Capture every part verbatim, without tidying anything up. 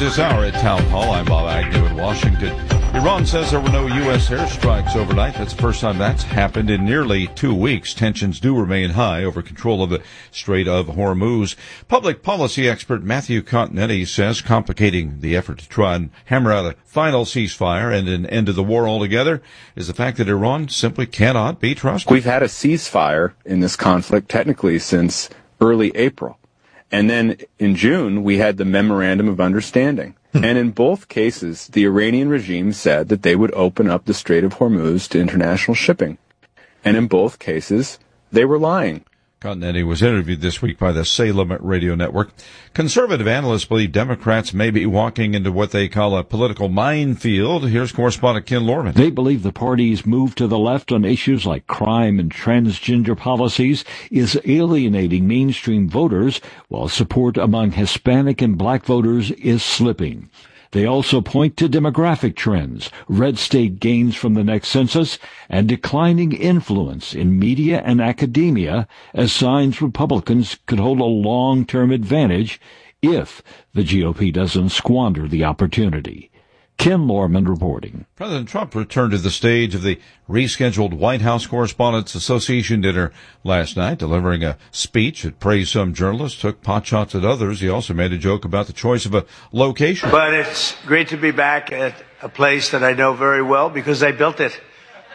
this hour at Town Hall. I'm Bob Agnew in Washington. Iran says there were no U S airstrikes overnight. That's the first time that's happened in nearly two weeks. Tensions do remain high over control of the Strait of Hormuz. Public policy expert Matthew Continetti says complicating the effort to try and hammer out a final ceasefire and an end to the war altogether is the fact that Iran simply cannot be trusted. We've had a ceasefire in this conflict technically since early April. And then in June, we had the Memorandum of Understanding. Hmm. And in both cases, the Iranian regime said that they would open up the Strait of Hormuz to international shipping. And in both cases, they were lying. Continetti was interviewed this week by the Salem Radio Network. Conservative analysts believe Democrats may be walking into what they call a political minefield. Here's correspondent Ken Lorman. They believe the party's move to the left on issues like crime and transgender policies is alienating mainstream voters, while support among Hispanic and black voters is slipping. They also point to demographic trends, red state gains from the next census, and declining influence in media and academia as signs Republicans could hold a long-term advantage if the G O P doesn't squander the opportunity. Ken Lorman reporting. President Trump returned to the stage of the rescheduled White House Correspondents Association dinner last night, delivering a speech that praised some journalists, took potshots at others. He also made a joke about the choice of a location. But it's great to be back at a place that I know very well because I built it.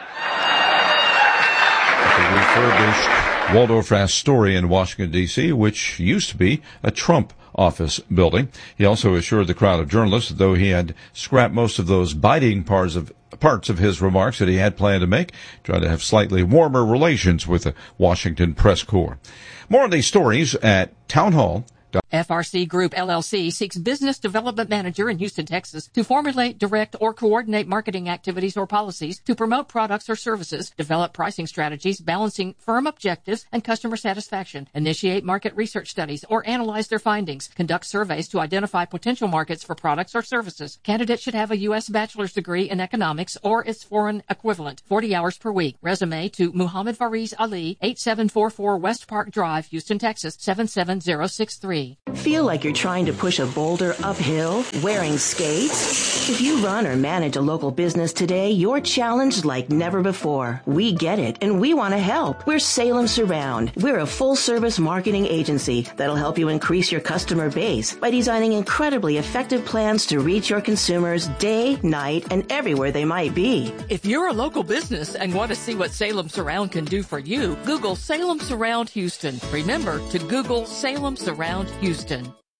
The refurbished Waldorf Astoria in Washington, D C, which used to be a Trump office building. He also assured the crowd of journalists that though he had scrapped most of those biting parts of parts of his remarks that he had planned to make, tried to have slightly warmer relations with the Washington press corps. More on these stories at Town Hall. F R C Group L L C seeks business development manager in Houston, Texas to formulate, direct, or coordinate marketing activities or policies to promote products or services, develop pricing strategies balancing firm objectives and customer satisfaction, initiate market research studies or analyze their findings, conduct surveys to identify potential markets for products or services. Candidates should have a U S bachelor's degree in economics or its foreign equivalent, forty hours per week. Resume to Muhammad Fariz Ali, eighty-seven forty-four West Park Drive, Houston, Texas, seven seven zero six three. Feel like you're trying to push a boulder uphill wearing skates? If you run or manage a local business today, you're challenged like never before. We get it, and we want to help. We're Salem Surround. We're a full-service marketing agency that'll help you increase your customer base by designing incredibly effective plans to reach your consumers day, night, and everywhere they might be. If you're a local business and want to see what Salem Surround can do for you, Google Salem Surround Houston. Remember to Google Salem Surround Houston.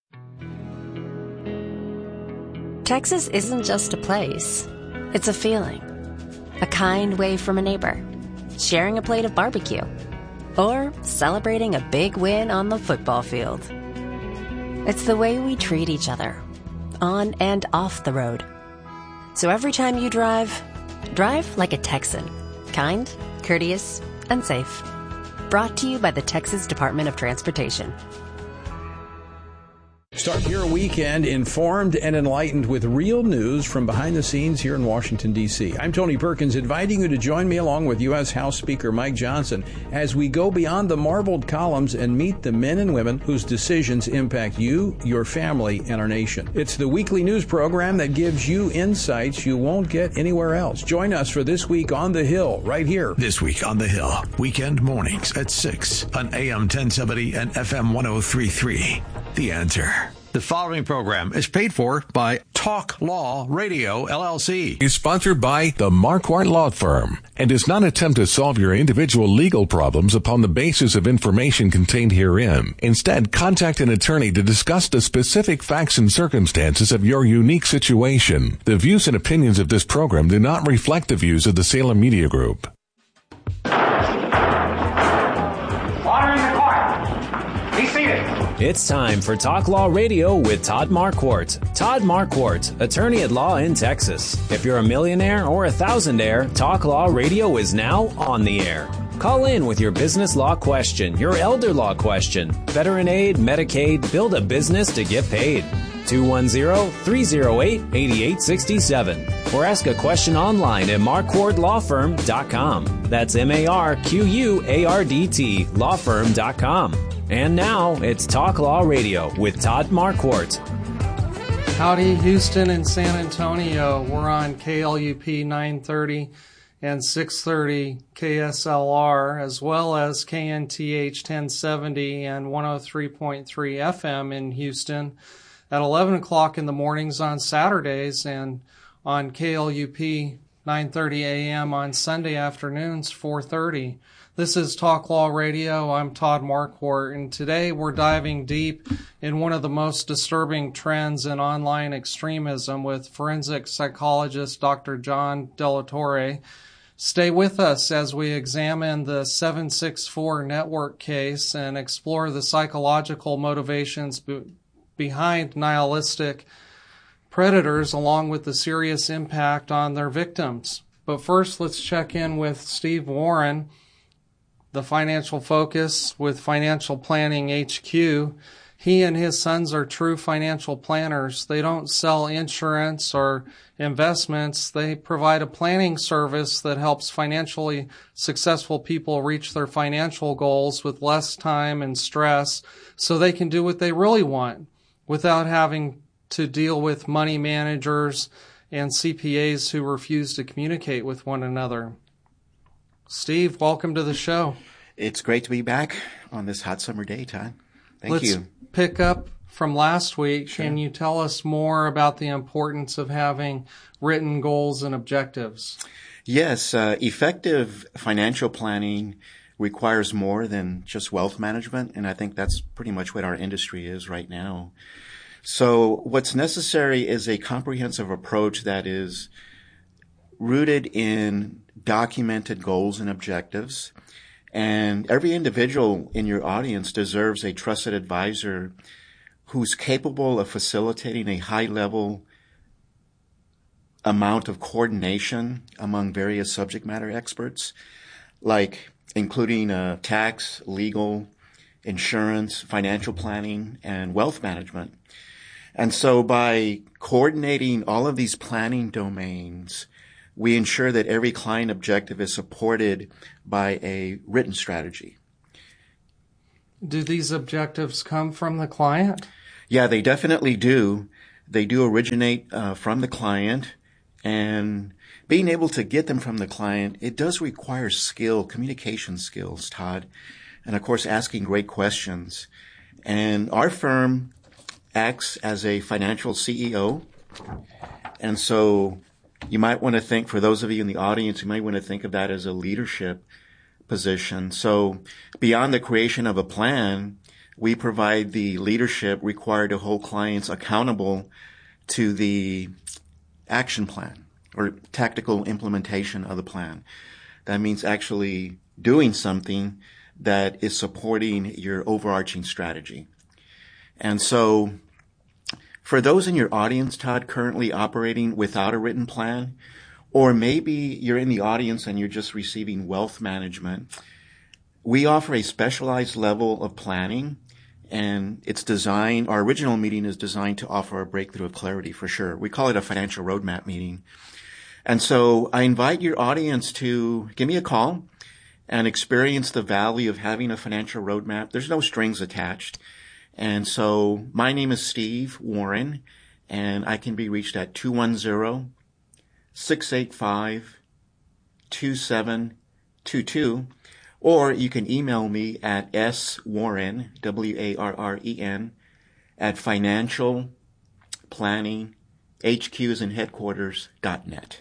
Texas isn't just a place. It's a feeling. A kind wave from a neighbor. Sharing a plate of barbecue. Or celebrating a big win on the football field. It's the way we treat each other. On and off the road. So every time you drive, drive like a Texan. Kind, courteous, and safe. Brought to you by the Texas Department of Transportation. Start your weekend informed and enlightened with real news from behind the scenes here in Washington, D C. I'm Tony Perkins, inviting you to join me along with U S House Speaker Mike Johnson as we go beyond the marbled columns and meet the men and women whose decisions impact you, your family, and our nation. It's the weekly news program that gives you insights you won't get anywhere else. Join us for This Week on the Hill, right here. This Week on the Hill, weekend mornings at six on A M ten seventy and F M ten thirty-three. The Answer. The following program is paid for by Talk Law Radio, L L C. Is sponsored by the Marquardt Law Firm and does not attempt to solve your individual legal problems upon the basis of information contained herein. Instead, contact an attorney to discuss the specific facts and circumstances of your unique situation. The views and opinions of this program do not reflect the views of the Salem Media Group. It's time for Talk Law Radio with Todd Marquardt. Todd Marquardt, attorney at law in Texas. If you're a millionaire or a thousandaire, Talk Law Radio is now on the air. Call in with your business law question, your elder law question, veteran aid, Medicaid, build a business to get paid. two one zero, three zero eight, eight eight six seven. Or ask a question online at marquardt law firm dot com. That's M A R Q U A R D T law firm dot com. And now, it's Talk Law Radio with Todd Marquardt. Howdy, Houston and San Antonio. We're on K L U P nine thirty and six thirty K S L R, as well as K N T H ten seventy and one oh three point three F M in Houston at eleven o'clock in the mornings on Saturdays, and on K L U P nine thirty A M on Sunday afternoons, four thirty. This is Talk Law Radio. I'm Todd Marquardt, and today we're diving deep in one of the most disturbing trends in online extremism with forensic psychologist Doctor John Delatorre. Stay with us as we examine the seven six four network case and explore the psychological motivations be- behind nihilistic predators, along with the serious impact on their victims. But first, let's check in with Steve Warren, the Financial Focus with Financial Planning H Q. He and his sons are true financial planners. They don't sell insurance or investments. They provide a planning service that helps financially successful people reach their financial goals with less time and stress, so they can do what they really want without having to deal with money managers and C P As who refuse to communicate with one another. Steve, welcome to the show. It's great to be back on this hot summer day, Todd. Thank Let's you. Pick up from last week. Sure. Can you tell us more about the importance of having written goals and objectives? Yes, uh, effective financial planning requires more than just wealth management, and I think that's pretty much what our industry is right now. So what's necessary is a comprehensive approach that is rooted in documented goals and objectives. And every individual in your audience deserves a trusted advisor who's capable of facilitating a high-level amount of coordination among various subject matter experts, like including uh, tax, legal, insurance, financial planning, and wealth management. And so by coordinating all of these planning domains, we ensure that every client objective is supported by a written strategy. Do these objectives come from the client? Yeah, they definitely do. They do originate uh, from the client, and being able to get them from the client, it does require skill, communication skills, Todd, and of course asking great questions. And our firm acts as a financial C E O, and so you might want to think, for those of you in the audience, you might want to think of that as a leadership position. So beyond the creation of a plan, we provide the leadership required to hold clients accountable to the action plan or tactical implementation of the plan. That means actually doing something that is supporting your overarching strategy. And so for those in your audience, Todd, currently operating without a written plan, or maybe you're in the audience and you're just receiving wealth management, we offer a specialized level of planning, and it's designed, our original meeting is designed to offer a breakthrough of clarity for sure. We call it a financial roadmap meeting. And so I invite your audience to give me a call and experience the value of having a financial roadmap. There's no strings attached. And so my name is Steve Warren, and I can be reached at two one zero, six eight five, two seven two two, or you can email me at swarren, W A R R E N, at financial planning, H Qs and headquarters dot net.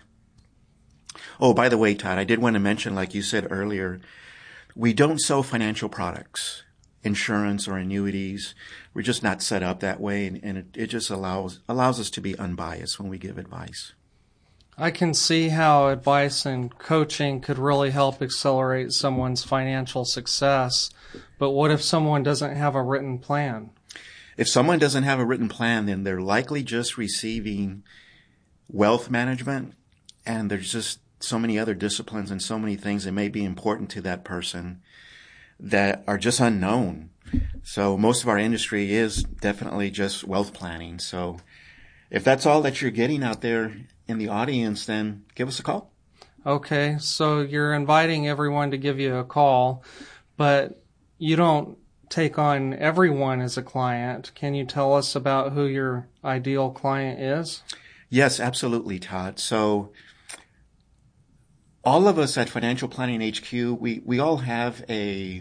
Oh, by the way, Todd, I did want to mention, like you said earlier, we don't sell financial products, insurance or annuities. We're just not set up that way, and, and it, it just allows allows us to be unbiased when we give advice. I can see how advice and coaching could really help accelerate someone's financial success, but what if someone doesn't have a written plan? If someone doesn't have a written plan, then they're likely just receiving wealth management, and there's just so many other disciplines and so many things that may be important to that person that are just unknown. So most of our industry is definitely just wealth planning. So if that's all that you're getting out there in the audience, then give us a call. Okay, so you're inviting everyone to give you a call, but you don't take on everyone as a client. Can you tell us about who your ideal client is? Yes, absolutely, Todd. So all of us at Financial Planning H Q, we, we all have a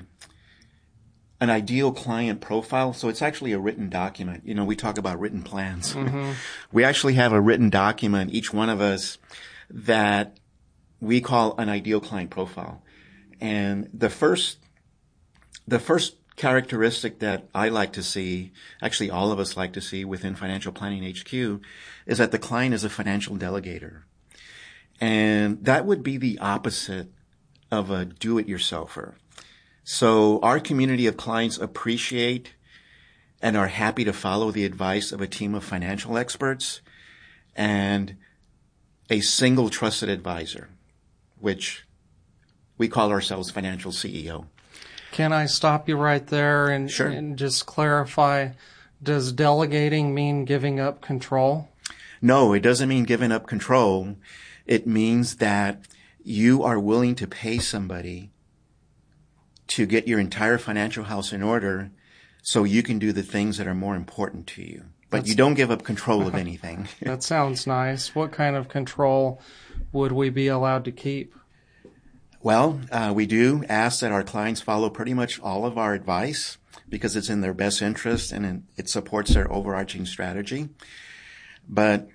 an ideal client profile. So it's actually a written document. You know, we talk about written plans. Mm-hmm. We actually have a written document, each one of us, that we call an ideal client profile. And the first, the first characteristic that I like to see, actually all of us like to see within Financial Planning H Q, is that the client is a financial delegator. And that would be the opposite of a do-it-yourselfer. So our community of clients appreciate and are happy to follow the advice of a team of financial experts and a single trusted advisor, which we call ourselves Financial C E O. Can I stop you right there and, sure. and just clarify, does delegating mean giving up control? No, it doesn't mean giving up control. It means that you are willing to pay somebody to get your entire financial house in order so you can do the things that are more important to you. But That's, you don't give up control of anything. That sounds nice. What kind of control would we be allowed to keep? Well, uh, we do ask that our clients follow pretty much all of our advice because it's in their best interest and it supports their overarching strategy. But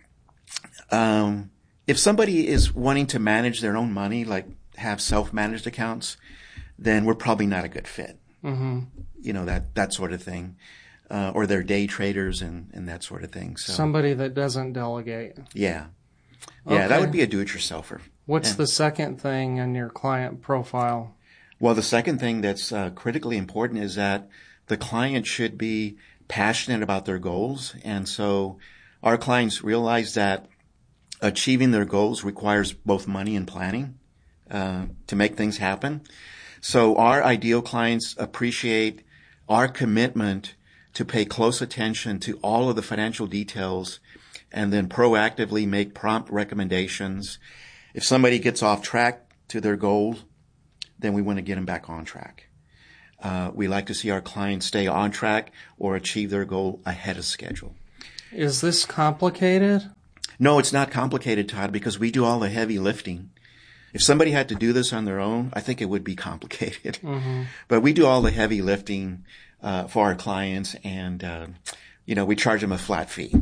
um, if somebody is wanting to manage their own money, like have self-managed accounts, then we're probably not a good fit. Mm-hmm. You know, that, that sort of thing. Uh, or they're day traders and, and that sort of thing. So somebody that doesn't delegate. Yeah. Yeah, okay. That would be a do-it-yourselfer. What's and, the second thing in your client profile? Well, the second thing that's uh, critically important is that the client should be passionate about their goals. And so our clients realize that achieving their goals requires both money and planning uh, to make things happen. So our ideal clients appreciate our commitment to pay close attention to all of the financial details and then proactively make prompt recommendations. If somebody gets off track to their goal, then we want to get them back on track. Uh, we like to see our clients stay on track or achieve their goal ahead of schedule. Is this complicated? No, it's not complicated, Todd, because we do all the heavy lifting. If somebody had to do this on their own, I think it would be complicated. Mm-hmm. But we do all the heavy lifting uh, for our clients, and uh, you know, we charge them a flat fee.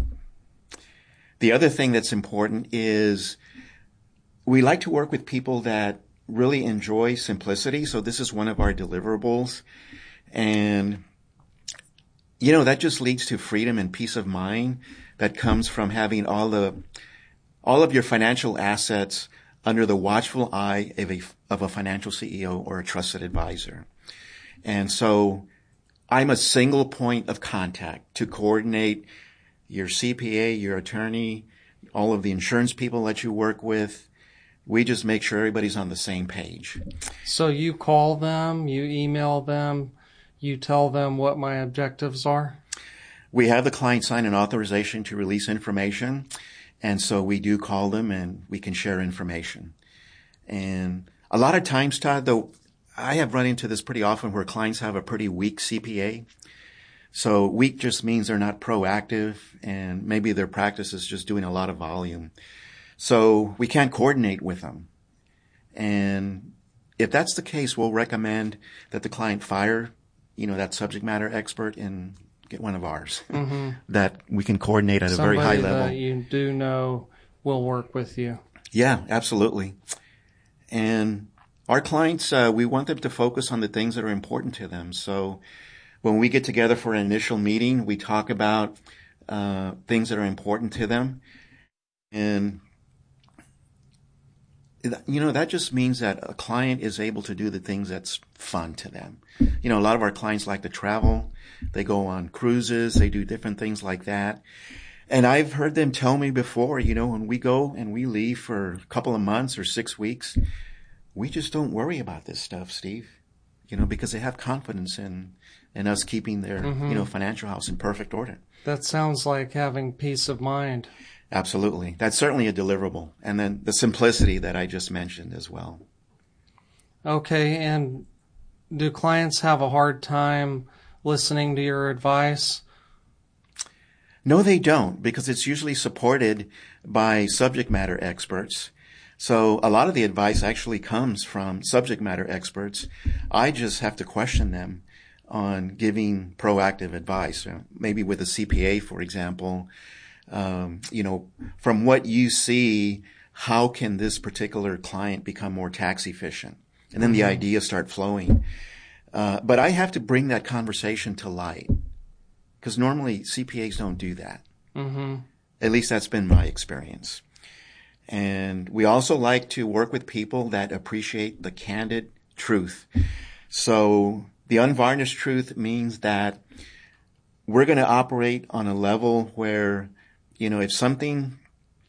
The other thing that's important is we like to work with people that really enjoy simplicity. So this is one of our deliverables, and you know, that just leads to freedom and peace of mind that comes from having all the all of your financial assets under the watchful eye of a, of a financial C E O or a trusted advisor. And so I'm a single point of contact to coordinate your C P A, your attorney, all of the insurance people that you work with. We just make sure everybody's on the same page. So you call them, you email them, you tell them what my objectives are? We have the client sign an authorization to release information. And so we do call them and we can share information. And a lot of times, Todd, though, I have run into this pretty often where clients have a pretty weak C P A. So weak just means they're not proactive and maybe their practice is just doing a lot of volume. So we can't coordinate with them. And if that's the case, we'll recommend that the client fire, you know, that subject matter expert and get one of ours mm-hmm. that we can coordinate at Somebody a very high level. That you do know will work with you. Yeah, absolutely. And our clients, uh, we want them to focus on the things that are important to them. So when we get together for an initial meeting, we talk about uh, things that are important to them. And, you know, that just means that a client is able to do the things that's fun to them. You know, a lot of our clients like to travel. They go on cruises. They do different things like that. And I've heard them tell me before, you know, when we go and we leave for a couple of months or six weeks, we just don't worry about this stuff, Steve, you know, because they have confidence in, in us keeping their, mm-hmm. you know, financial house in perfect order. That sounds like having peace of mind. Absolutely. That's certainly a deliverable. And then the simplicity that I just mentioned as well. Okay. And do clients have a hard time listening to your advice? No, they don't, because it's usually supported by subject matter experts. So a lot of the advice actually comes from subject matter experts. I just have to question them on giving proactive advice. Maybe with a C P A, for example, um, you know, from what you see, how can this particular client become more tax efficient? And then the ideas start flowing. Uh, but I have to bring that conversation to light, because normally C P As don't do that. Mm-hmm. At least that's been my experience. And we also like to work with people that appreciate the candid truth. So the unvarnished truth means that we're going to operate on a level where, you know, if something,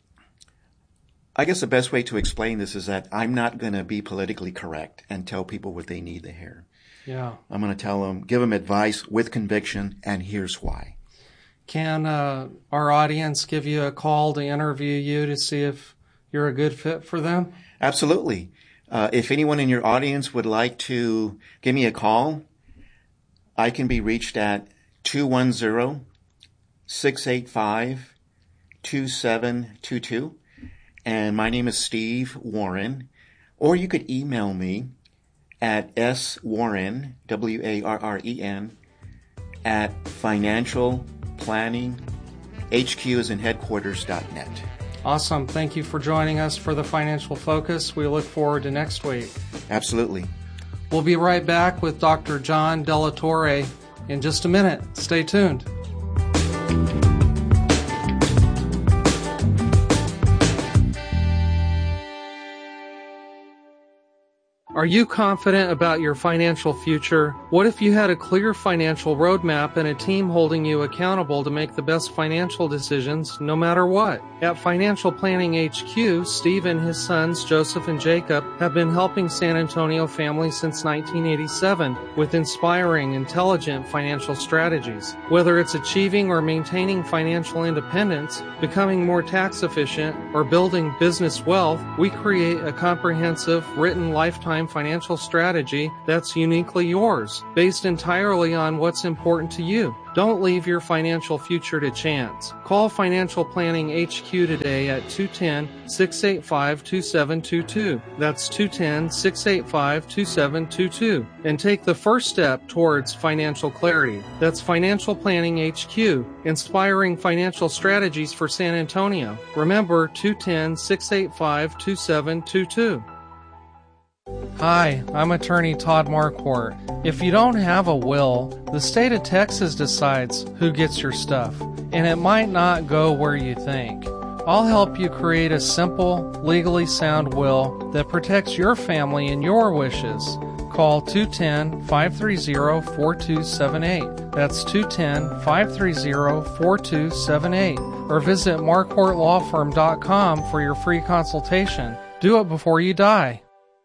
I guess the best way to explain this is that I'm not going to be politically correct and tell people what they need to hear. Yeah. I'm going to tell them, give them advice with conviction, and here's why. Can uh, our audience give you a call to interview you to see if you're a good fit for them? Absolutely. Uh, if anyone in your audience would like to give me a call, I can be reached at two one zero, six eight five, two seven two two. And my name is Steve Warren. Or you could email me at swarren, W A R R E N, at financial planning, H Q is in headquarters dot net. Awesome. Thank you for joining us for the Financial Focus. We look forward to next week. Absolutely. We'll be right back with Doctor John Delatorre in just a minute. Stay tuned. Are you confident about your financial future? What if you had a clear financial roadmap and a team holding you accountable to make the best financial decisions no matter what? At Financial Planning H Q, Steve and his sons, Joseph and Jacob, have been helping San Antonio families since nineteen eighty-seven with inspiring, intelligent financial strategies. Whether it's achieving or maintaining financial independence, becoming more tax efficient, or building business wealth, we create a comprehensive, written lifetime financial strategy that's uniquely yours, based entirely on what's important to you. Don't leave your financial future to chance. Call Financial Planning H Q today at two one zero, six eight five, two seven two two. That's two one zero, six eight five, two seven two two. And take the first step towards financial clarity. That's Financial Planning H Q, inspiring financial strategies for San Antonio. Remember, two one zero, six eight five, two seven two two. Hi, I'm attorney Todd Marquardt. If you don't have a will, the state of Texas decides who gets your stuff, and it might not go where you think. I'll help you create a simple, legally sound will that protects your family and your wishes. Call two one zero, five three zero, four two seven eight. That's two one zero, five three zero, four two seven eight. Or visit marquardt law firm dot com for your free consultation. Do it before you die.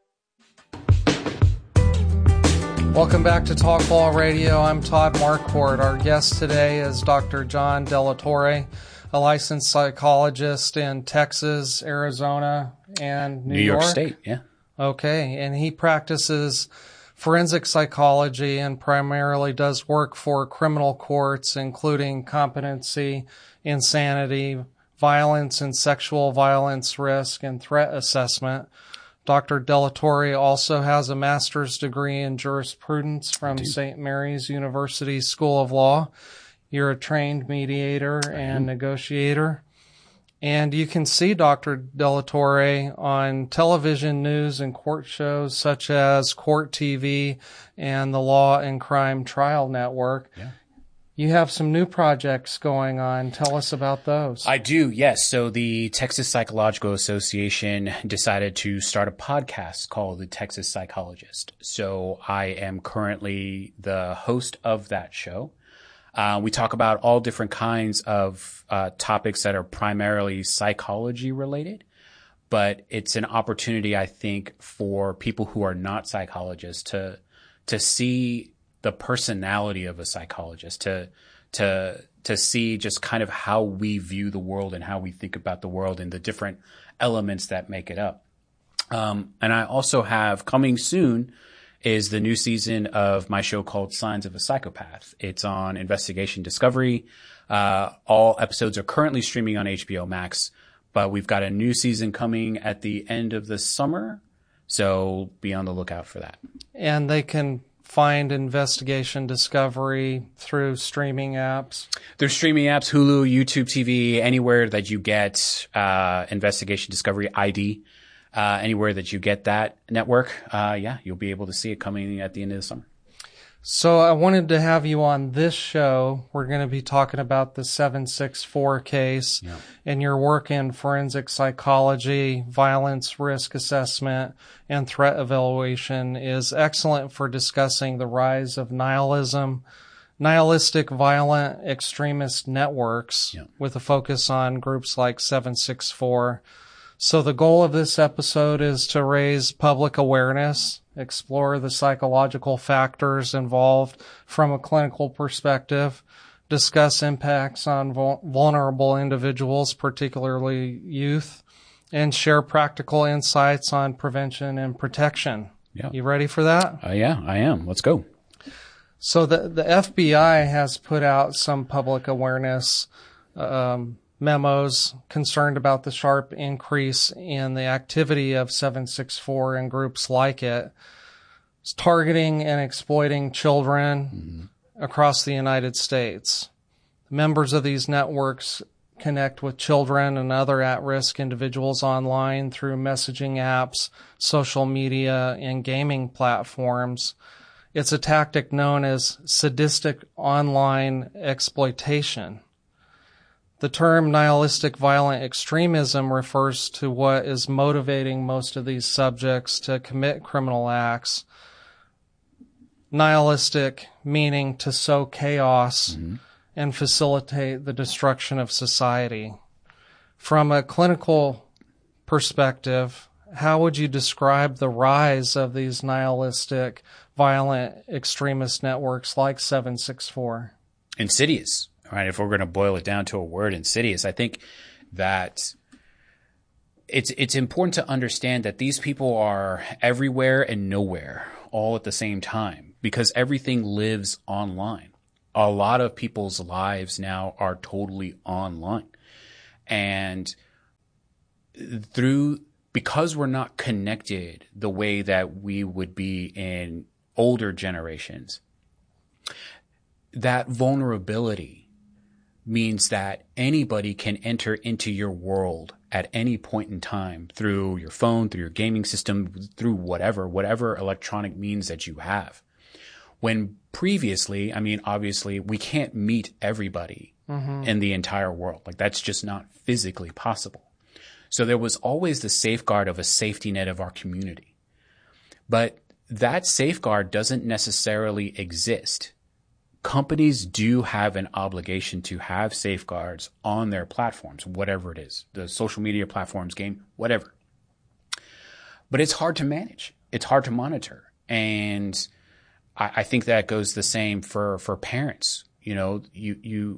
Welcome back to Talk Law Radio. I'm Todd Marquardt. Our guest today is Doctor John Delatorre, a licensed psychologist in Texas, Arizona, and New, New York. York State, yeah. Okay, and he practices forensic psychology and primarily does work for criminal courts, including competency, insanity, violence and sexual violence risk, and threat assessment. Doctor Delatorre also has a master's degree in jurisprudence from Saint Mary's University School of Law. You're a trained mediator and negotiator. And you can see Doctor Delatorre on television news and court shows such as Court T V and the Law and Crime Trial Network. Yeah. You have some new projects going on. Tell us about those. I do, yes. So the Texas Psychological Association decided to start a podcast called The Texas Psychologist. So I am currently the host of that show. Uh, we talk about all different kinds of uh, topics that are primarily psychology related, but it's an opportunity, I think, for people who are not psychologists to to see the personality of a psychologist, to to to see just kind of how we view the world and how we think about the world and the different elements that make it up. Um, and I also have coming soon is the new season of my show called Signs of a Psychopath. It's on Investigation Discovery. Uh, all episodes are currently streaming on H B O Max, but we've got a new season coming at the end of the summer. So be on the lookout for that. And they can find Investigation Discovery through streaming apps? There's streaming apps, Hulu, YouTube T V, anywhere that you get uh, Investigation Discovery I D, uh, anywhere that you get that network, uh, yeah, you'll be able to see it coming at the end of the summer. So I wanted to have you on this show. We're going to be talking about the seven six four case yeah. and your work in forensic psychology, violence risk assessment, and threat evaluation is excellent for discussing the rise of nihilism, nihilistic violent extremist networks yeah. with a focus on groups like seven six four. So the goal of this episode is to raise public awareness, explore the psychological factors involved from a clinical perspective, discuss impacts on vul- vulnerable individuals, particularly youth, and share practical insights on prevention and protection. Yeah. You ready for that? Uh, yeah, I am. Let's go. So the, the F B I has put out some public awareness um memos concerned about the sharp increase in the activity of seven six four and groups like it. It's targeting and exploiting children mm-hmm. across the United States. Members of these networks connect with children and other at-risk individuals online through messaging apps, social media, and gaming platforms. It's a tactic known as sadistic online exploitation. The term nihilistic violent extremism refers to what is motivating most of these subjects to commit criminal acts. Nihilistic meaning to sow chaos mm-hmm. and facilitate the destruction of society. From a clinical perspective, how would you describe the rise of these nihilistic violent extremist networks like seven six four? Insidious. Right, if we're going to boil it down to a word, insidious, I think that it's it's important to understand that these people are everywhere and nowhere all at the same time because everything lives online. A lot of people's lives now are totally online. And through because we're not connected the way that we would be in older generations, that vulnerability means that anybody can enter into your world at any point in time through your phone, through your gaming system, through whatever, whatever electronic means that you have. When previously, I mean, obviously, we can't meet everybody mm-hmm. in the entire world. Like, that's just not physically possible. So there was always the safeguard of a safety net of our community. But that safeguard doesn't necessarily exist. Companies do have an obligation to have safeguards on their platforms, whatever it is, the social media platforms, game, whatever. But it's hard to manage. It's hard to monitor. And I, I think that goes the same for, for parents. You know, you, you,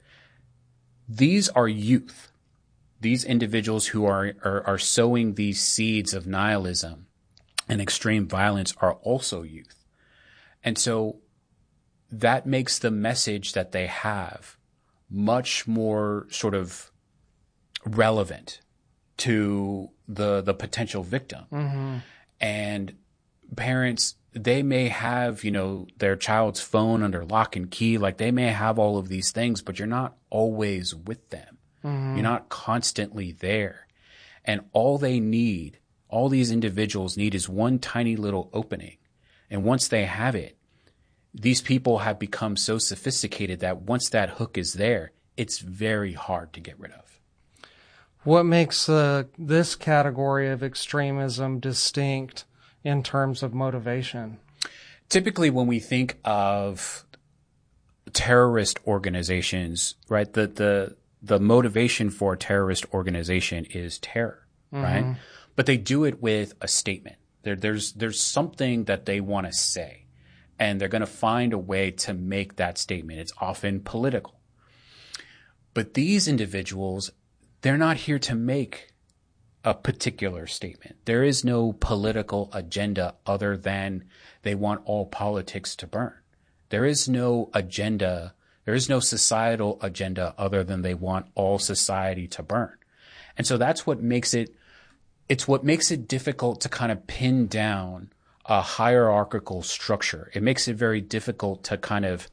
these are youth. These individuals who are, are, are sowing these seeds of nihilism and extreme violence are also youth. And so that makes the message that they have much more sort of relevant to the the potential victim. Mm-hmm. And parents, they may have, you know, their child's phone under lock and key, like they may have all of these things, but you're not always with them. Mm-hmm. You're not constantly there. And all they need, all these individuals need is one tiny little opening. And once they have it, these people have become so sophisticated that once that hook is there, it's very hard to get rid of. What makes uh, this category of extremism distinct in terms of motivation? Typically, when we think of terrorist organizations, right, the the, the motivation for a terrorist organization is terror, mm-hmm. right? But they do it with a statement. There, there's there's something that they want to say. And they're going to find a way to make that statement. It's often political. But these individuals, they're not here to make a particular statement. There is no political agenda other than they want all politics to burn. There is no agenda, there is no societal agenda other than they want all society to burn. And so that's what makes it, it's what makes it difficult to kind of pin down a hierarchical structure. It makes it very difficult to kind of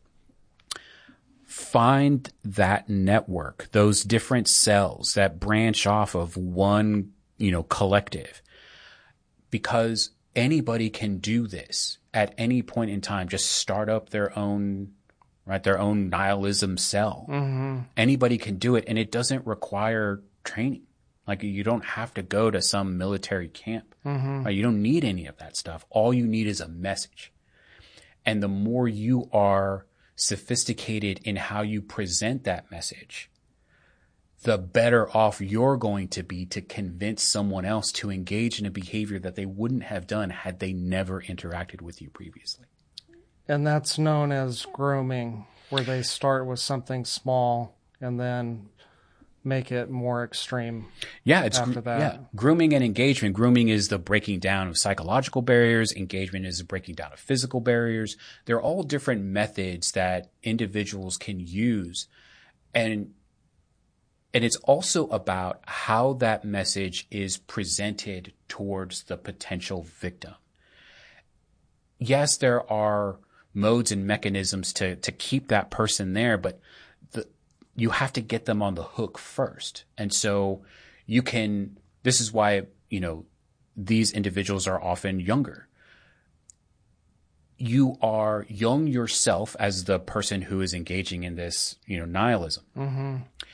find that network, those different cells that branch off of one, you know, collective, because anybody can do this at any point in time. Just start up their own, right, their own nihilism cell. Mm-hmm. Anybody can do it, and it doesn't require training. Like, you don't have to go to some military camp. Mm-hmm. Right? You don't need any of that stuff. All you need is a message. And the more you are sophisticated in how you present that message, the better off you're going to be to convince someone else to engage in a behavior that they wouldn't have done had they never interacted with you previously. And that's known as grooming, where they start with something small and then make it more extreme. Yeah, it's after that. Yeah, grooming and engagement. Grooming is the breaking down of psychological barriers. Engagement is the breaking down of physical barriers. They're all different methods that individuals can use, and and it's also about how that message is presented towards the potential victim. Yes, there are modes and mechanisms to to keep that person there, but the you have to get them on the hook first. And so you can, this is why, you know, these individuals are often younger. You are young yourself as the person who is engaging in this, you know, nihilism. Mm-hmm.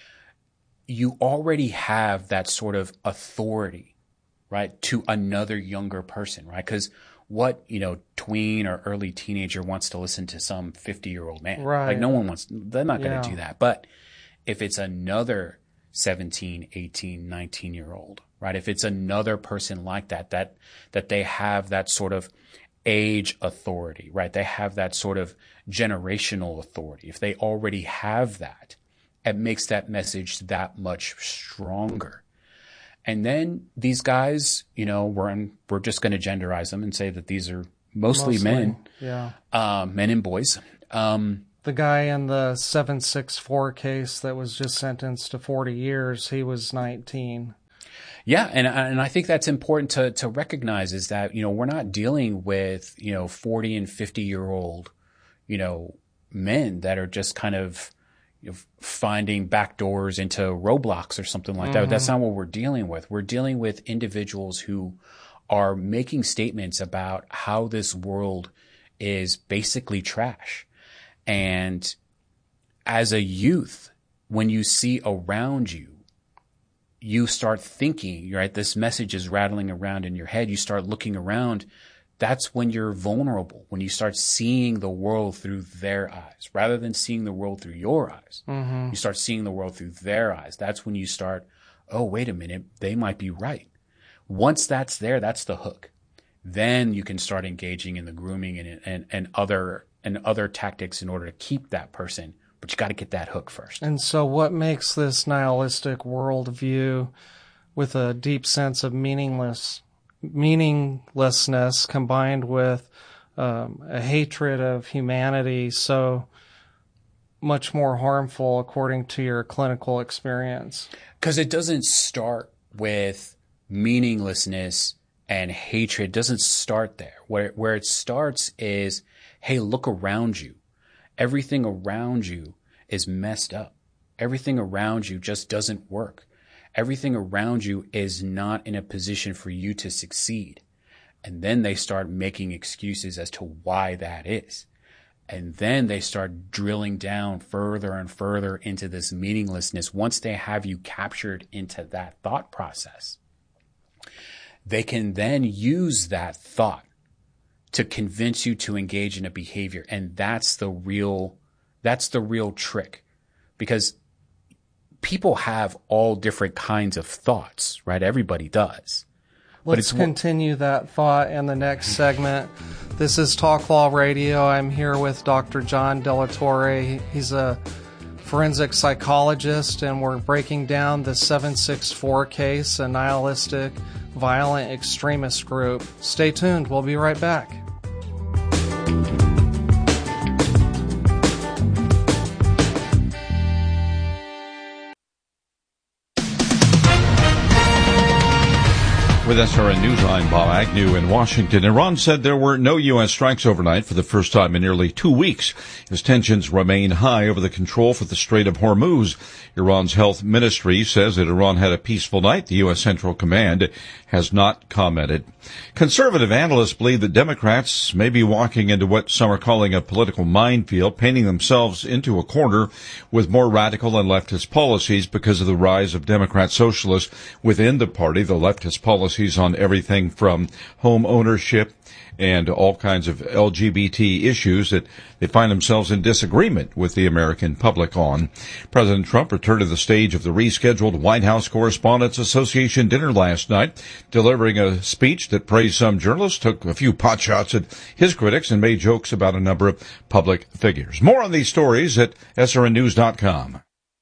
You already have that sort of authority, right, to another younger person, right? Because what, you know, tween or early teenager wants to listen to some fifty-year-old man? Right. Like, no one wants, they're not going Yeah. to do that. But if it's another seventeen, eighteen, nineteen-year-old, right, if it's another person like that, that that they have that sort of age authority, right, they have that sort of generational authority, if they already have that, it makes that message that much stronger. And then these guys, you know, we're in, we're just going to genderize them and say that these are mostly, Mostly, men, yeah. uh, men and boys. Um, The guy in the seven six four case that was just sentenced to forty years, he was nineteen. Yeah, and and I think that's important to to recognize is that, you know, we're not dealing with, you know, forty and fifty year old, you know, men that are just kind of, you know, finding back doors into Roblox or something like Mm-hmm. that. That's not what we're dealing with. We're dealing with individuals who are making statements about how this world is basically trash. And as a youth, when you see around you, you start thinking, right, this message is rattling around in your head. You start looking around. That's when you're vulnerable, when you start seeing the world through their eyes rather than seeing the world through your eyes. Mm-hmm. You start seeing the world through their eyes. That's when you start, oh, wait a minute, they might be right. Once that's there, that's the hook. Then you can start engaging in the grooming and and, and other and other tactics in order to keep that person. But you got to get that hook first. And so what makes this nihilistic worldview with a deep sense of meaningless meaninglessness combined with um, a hatred of humanity so much more harmful according to your clinical experience? Because it doesn't start with meaninglessness and hatred. It doesn't start there. Where where it starts is, hey, look around you. Everything around you is messed up. Everything around you just doesn't work. Everything around you is not in a position for you to succeed. And then they start making excuses as to why that is. And then they start drilling down further and further into this meaninglessness. Once they have you captured into that thought process, they can then use that thought to convince you to engage in a behavior. And that's the real, that's the real trick, because people have all different kinds of thoughts, right? Everybody does. Let's but it's continue that thought in the next segment. This is Talk Law Radio. I'm here with Doctor John Delatorre. He's a forensic psychologist, and we're breaking down the seven six four case, a nihilistic, violent extremist group. Stay tuned. We'll be right back. With S R N News, I'm Bob Agnew in Washington. Iran said there were no U S strikes overnight for the first time in nearly two weeks, as tensions remain high over the control for the Strait of Hormuz. Iran's health ministry says that Iran had a peaceful night. The U S Central Command has not commented. Conservative analysts believe that Democrats may be walking into what some are calling a political minefield, painting themselves into a corner with more radical and leftist policies because of the rise of Democrat socialists within the party. The leftist policies on everything from home ownership and all kinds of L G B T issues that they find themselves in disagreement with the American public on. President Trump returned to the stage of the rescheduled White House Correspondents Association dinner last night, delivering a speech that praised some journalists, took a few potshots at his critics, and made jokes about a number of public figures. More on these stories at S R N news dot com.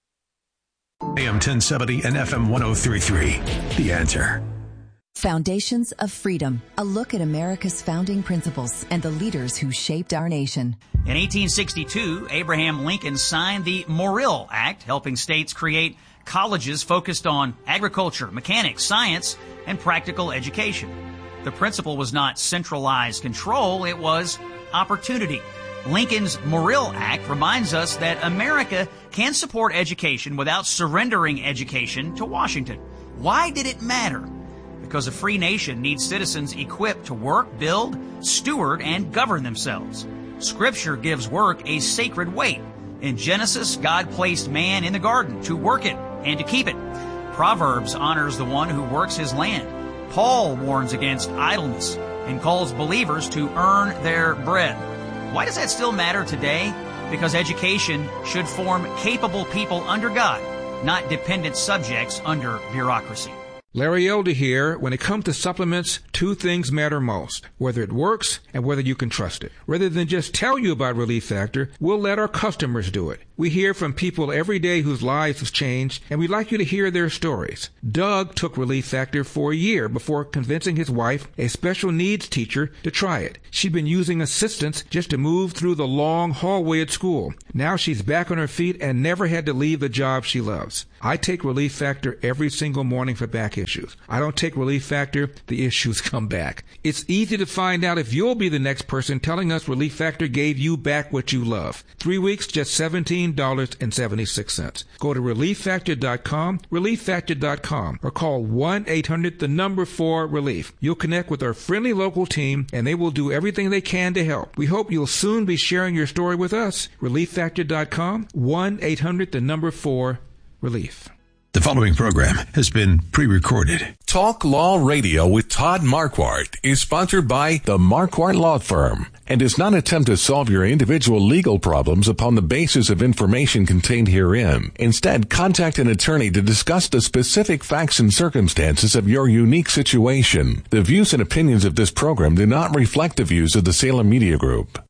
A M ten seventy and F M one oh three point three. The Answer. Foundations of Freedom, a look at America's founding principles and the leaders who shaped our nation. In eighteen sixty-two, Abraham Lincoln signed the Morrill Act, helping states create colleges focused on agriculture, mechanics, science, and practical education. The principle was not centralized control, it was opportunity. Lincoln's Morrill Act reminds us that America can support education without surrendering education to Washington. Why did it matter? Because a free nation needs citizens equipped to work, build, steward, and govern themselves. Scripture gives work a sacred weight. In Genesis, God placed man in the garden to work it and to keep it. Proverbs honors the one who works his land. Paul warns against idleness and calls believers to earn their bread. Why does that still matter today? Because education should form capable people under God, not dependent subjects under bureaucracy. Larry Elder here. When it comes to supplements, two things matter most: whether it works and whether you can trust it. Rather than just tell you about Relief Factor, we'll let our customers do it. We hear from people every day whose lives have changed, and we'd like you to hear their stories. Doug took Relief Factor for a year before convincing his wife, a special needs teacher, to try it. She'd been using assistance just to move through the long hallway at school. Now she's back on her feet and never had to leave the job she loves. I take Relief Factor every single morning for back issues. I don't take Relief Factor, the issues come back. It's easy to find out if you'll be the next person telling us Relief Factor gave you back what you love. Three weeks, just seventeen dollars and seventy-six cents. Go to relief factor dot com, relief factor dot com, or call one eight hundred the number four relief. You'll connect with our friendly local team, and they will do everything they can to help. We hope you'll soon be sharing your story with us. relief factor dot com, one eight hundred the number four relief. The following program has been pre-recorded. Talk Law Radio with Todd Marquardt is sponsored by the Marquardt Law Firm and does not attempt to solve your individual legal problems upon the basis of information contained herein. Instead, contact an attorney to discuss the specific facts and circumstances of your unique situation. The views and opinions of this program do not reflect the views of the Salem Media Group.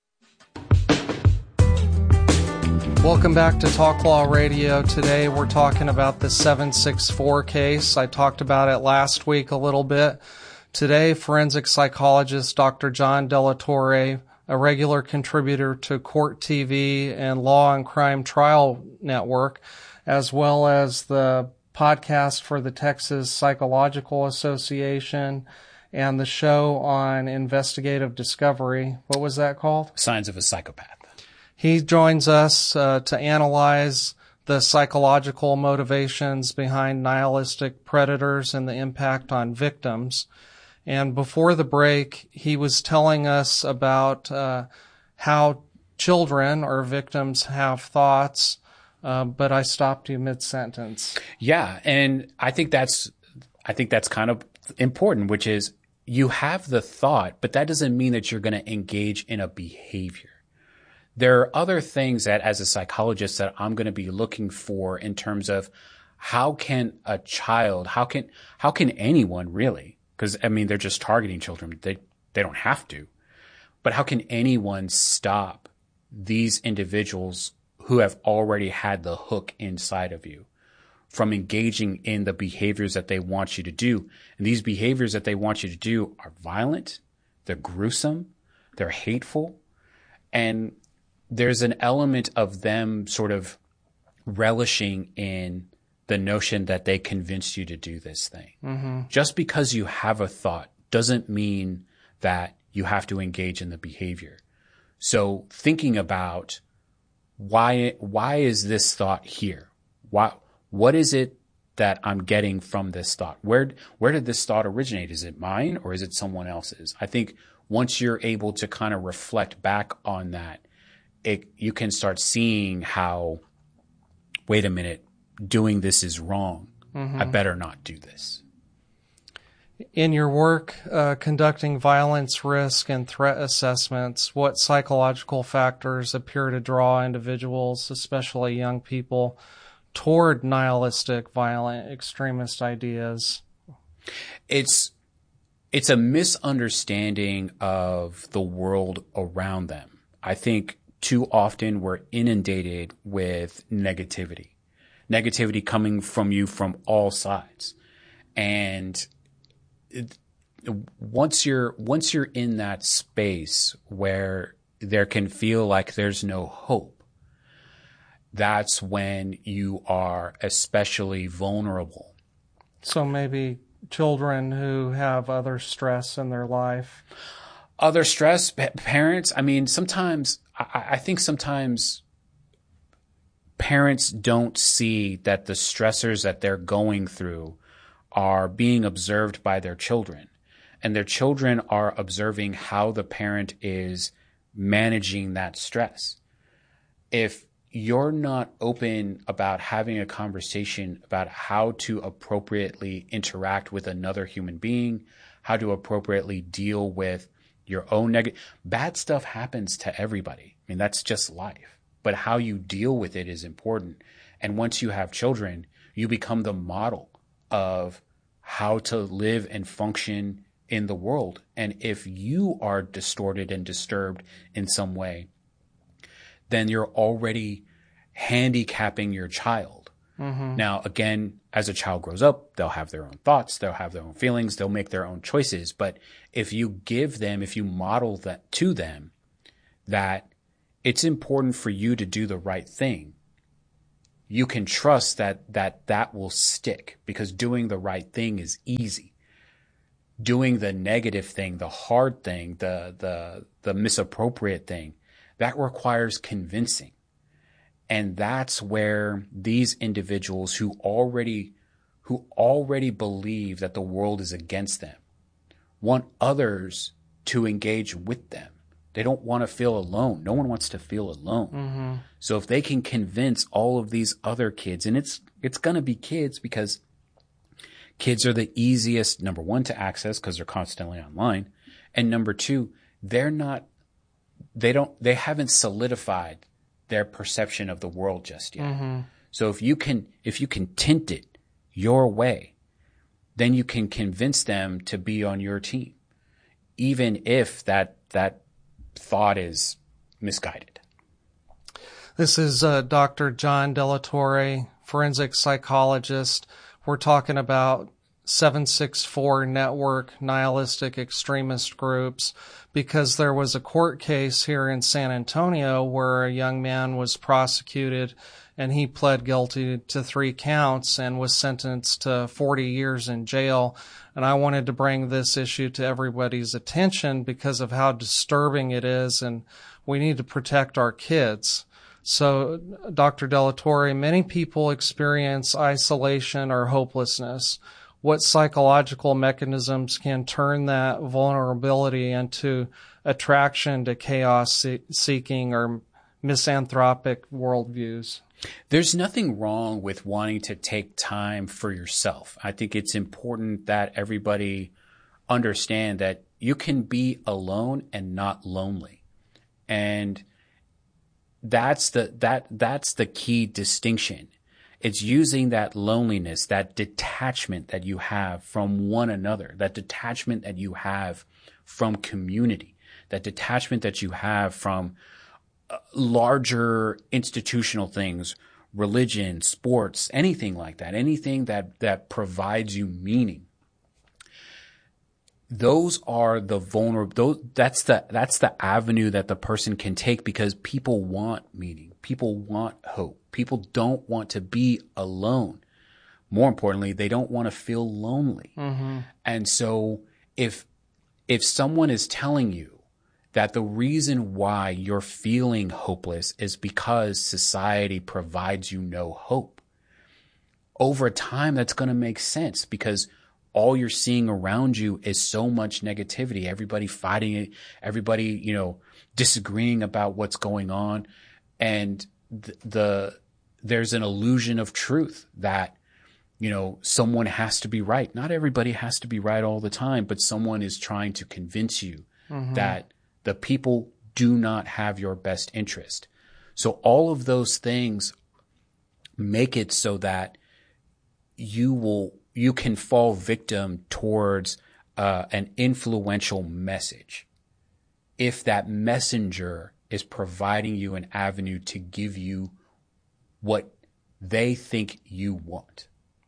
Welcome back to Talk Law Radio. Today we're talking about the seven six four case. I talked about it last week a little bit. Today, forensic psychologist Doctor John Delatorre, a regular contributor to Court T V and Law and Crime Trial Network, as well as the podcast for the Texas Psychological Association and the show on investigative discovery. What was that called? Signs of a Psychopath. He joins us uh, to analyze the psychological motivations behind nihilistic predators and the impact on victims. And before the break, he was telling us about uh, how children or victims have thoughts, uh, but I stopped you mid-sentence. Yeah, and I think that's I think that's kind of important, which is you have the thought, but that doesn't mean that you're going to engage in a behavior. There are other things that, as a psychologist, that I'm going to be looking for in terms of how can a child, how can how can anyone really, because I mean they're just targeting children, they they don't have to, but how can anyone stop these individuals who have already had the hook inside of you from engaging in the behaviors that they want you to do. And these behaviors that they want you to do are violent, they're gruesome, they're hateful, and there's an element of them sort of relishing in the notion that they convinced you to do this thing. Mm-hmm. Just because you have a thought doesn't mean that you have to engage in the behavior. So thinking about why why is this thought here? Why what is it that I'm getting from this thought? Where where did this thought originate? Is it mine or is it someone else's? I think once you're able to kind of reflect back on that, it, you can start seeing how, wait a minute, doing this is wrong. Mm-hmm. I better not do this. In your work uh, conducting violence risk and threat assessments, what psychological factors appear to draw individuals, especially young people, toward nihilistic, violent, extremist ideas? It's it's a misunderstanding of the world around them. I think too often we're inundated with negativity. Negativity coming from you from all sides. And it, once you're once you're in that space where there can feel like there's no hope, that's when you are especially vulnerable. So maybe children who have other stress in their life. Other stress, parents, I mean, sometimes, I, I think sometimes parents don't see that the stressors that they're going through are being observed by their children. And their children are observing how the parent is managing that stress. If you're not open about having a conversation about how to appropriately interact with another human being, how to appropriately deal with your own negative, bad stuff happens to everybody. I mean, that's just life. But how you deal with it is important. And once you have children, you become the model of how to live and function in the world. And if you are distorted and disturbed in some way, then you're already handicapping your child. Mm-hmm. Now, again, as a child grows up, they'll have their own thoughts, they'll have their own feelings, they'll make their own choices. But if you give them, if you model that to them, that it's important for you to do the right thing, you can trust that that that will stick, because doing the right thing is easy. Doing the negative thing, the hard thing, the the the misappropriate thing, that requires convincing. And that's where these individuals who already who already believe that the world is against them want others to engage with them. They don't want to feel alone. No one wants to feel alone. Mm-hmm. So if they can convince all of these other kids, and it's it's going to be kids, because kids are the easiest, number one, to access because they're constantly online. And number two, they're not, they don't, they haven't solidified their perception of the world just yet. Mm-hmm. So if you can, if you can tint it your way, then you can convince them to be on your team, even if that, that thought is misguided. This is uh, Doctor John Delatorre, forensic psychologist. We're talking about seven six four network nihilistic extremist groups, because there was a court case here in San Antonio where a young man was prosecuted and he pled guilty to three counts and was sentenced to forty years in jail. And I wanted to bring this issue to everybody's attention because of how disturbing it is, and we need to protect our kids. So, Doctor Delatorre, many people experience isolation or hopelessness. What psychological mechanisms can turn that vulnerability into attraction to chaos-seeking or misanthropic worldviews? There's nothing wrong with wanting to take time for yourself. I think it's important that everybody understand that you can be alone and not lonely. And that's the that that's the key distinction. It's using that loneliness, that detachment that you have from one another, that detachment that you have from community, that detachment that you have from larger institutional things, religion, sports, anything like that, anything that, that provides you meaning. Those are the vulnerable, those, that's the, that's the avenue that the person can take, because people want meaning. People want hope. People don't want to be alone. More importantly, they don't want to feel lonely. Mm-hmm. And so if, if someone is telling you that the reason why you're feeling hopeless is because society provides you no hope, over time, that's going to make sense, because all you're seeing around you is so much negativity. Everybody fighting it, everybody, you know, disagreeing about what's going on. And the, the there's an illusion of truth that, you know, someone has to be right. Not everybody has to be right all the time, but someone is trying to convince you mm-hmm. that the people do not have your best interest. So all of those things make it so that you will, you can fall victim towards uh, an influential message if that messenger is providing you an avenue to give you what they think you want.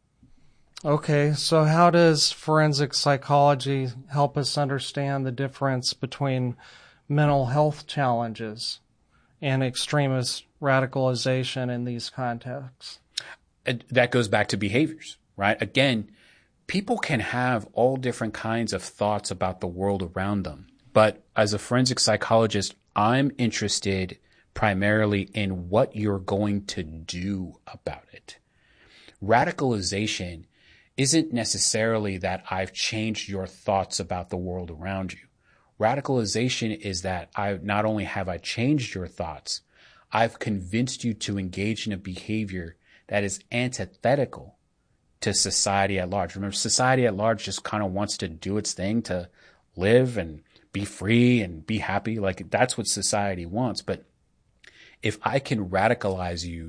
Okay, so how does forensic psychology help us understand the difference between mental health challenges and extremist radicalization in these contexts? That goes back to behaviors, right? Again, people can have all different kinds of thoughts about the world around them. But as a forensic psychologist, I'm interested primarily in what you're going to do about it. Radicalization isn't necessarily that I've changed your thoughts about the world around you. Radicalization is that I not only have I changed your thoughts, I've convinced you to engage in a behavior that is antithetical to society at large. Remember, society at large just kind of wants to do its thing to live and be free and be happy. Like, that's what society wants. But if I can radicalize you,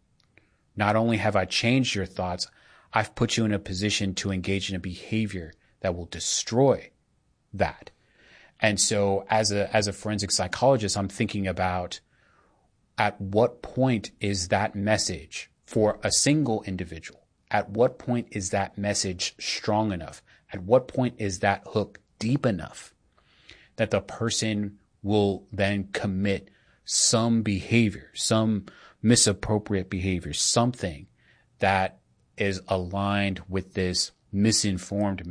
not only have I changed your thoughts, I've put you in a position to engage in a behavior that will destroy that. And so as a, as a forensic psychologist, I'm thinking about at what point is that message for a single individual? At what point is that message strong enough? At what point is that hook deep enough that the person will then commit some behavior, some misappropriate behavior, something that is aligned with this misinformed